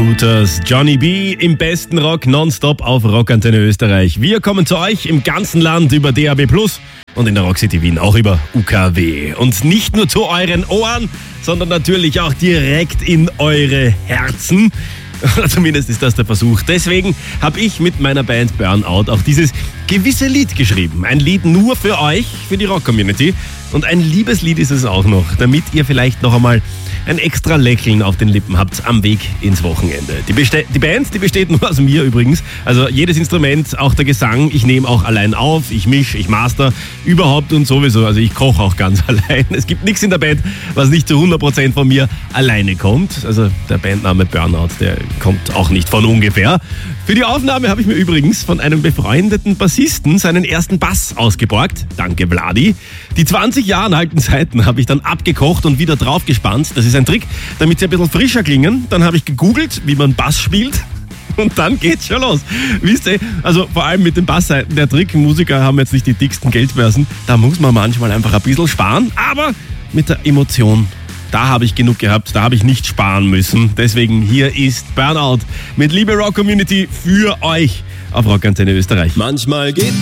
Hooters, Johnny B. im besten Rock nonstop auf Rockantenne Österreich. Wir kommen zu euch im ganzen Land über DAB+ und in der Rockcity Wien auch über UKW. Und nicht nur zu euren Ohren, sondern natürlich auch direkt in eure Herzen. Oder zumindest ist das der Versuch. Deswegen habe ich mit meiner Band Burnout auch dieses gewisse Lied geschrieben. Ein Lied nur für euch, für die Rock-Community. Und ein Liebeslied ist es auch noch, damit ihr vielleicht noch einmal ein extra Lächeln auf den Lippen habt am Weg ins Wochenende. Die Band, die besteht nur aus mir übrigens. Also jedes Instrument, auch der Gesang, ich nehme auch allein auf, ich mische, ich master, überhaupt und sowieso. Also ich koche auch ganz allein. Es gibt nichts in der Band, was nicht zu 100% von mir alleine kommt. Also der Bandname Burnout, der kommt auch nicht von ungefähr. Für die Aufnahme habe ich mir übrigens von einem befreundeten Bassisten seinen ersten Bass ausgeborgt. Danke, Vladi. Die 20 Jahre alten Saiten habe ich dann abgekocht und wieder draufgespannt. Das ist ein Trick, damit sie ein bisschen frischer klingen. Dann habe ich gegoogelt, wie man Bass spielt. Und dann geht's schon los. Wisst ihr, also vor allem mit den Bassseiten, der Trick, Musiker haben jetzt nicht die dicksten Geldbörsen. Da muss man manchmal einfach ein bisschen sparen. Aber mit der Emotion, da habe ich genug gehabt, da habe ich nicht sparen müssen. Deswegen hier ist Burnout mit Liebe Rock Community für euch auf Rockantenne Österreich. Manchmal geht